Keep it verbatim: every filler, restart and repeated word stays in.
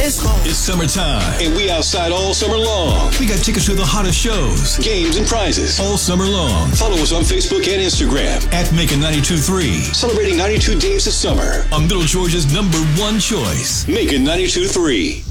Let's go. It's summertime, and we outside all summer long. We got tickets to the hottest shows, games, and prizes all summer long. Follow us on Facebook and Instagram at Macon ninety-two point three. Celebrating ninety-two days of summer on Middle Georgia's number one choice, Macon ninety-two point three.